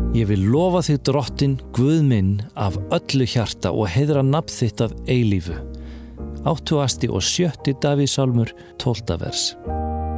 Ég vil lofa þig Drottinn, Guð minn, af öllu hjarta og heiðra nafn þitt að eilífu. 87. Davíðssálmur, 12. vers.